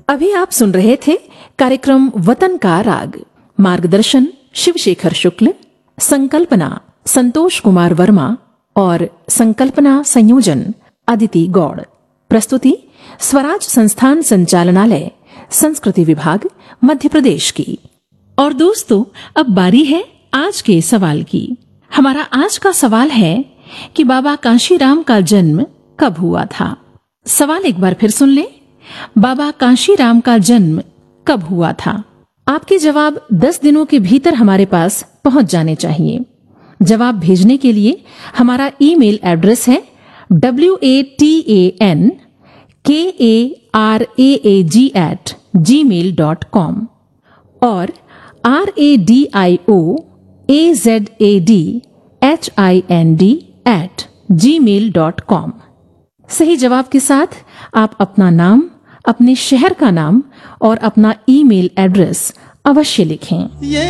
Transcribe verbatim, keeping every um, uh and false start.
अभी आप सुन रहे थे कार्यक्रम वतन का राग। मार्गदर्शन शिवशेखर शुक्ल, संकल्पना संतोष कुमार वर्मा और संकल्पना संयोजन अदिति गौड़। प्रस्तुति स्वराज संस्थान संचालनालय, संस्कृति विभाग, मध्य प्रदेश की। और दोस्तों, अब बारी है आज के सवाल की। हमारा आज का सवाल है कि बाबा कांशीराम का जन्म कब हुआ था। सवाल एक बार फिर सुन लें। बाबा कांशीराम का जन्म कब हुआ था? आपके जवाब दस दिनों के भीतर हमारे पास पहुंच जाने चाहिए। जवाब भेजने के लिए हमारा ईमेल एड्रेस है W A T A N के A R A A ji eight ji mail dot com और R A D I O A Z A D H I N D eight ji mail dot com. सही जवाब के साथ आप अपना नाम, अपने शहर का नाम और अपना ईमेल एड्रेस अवश्य लिखें।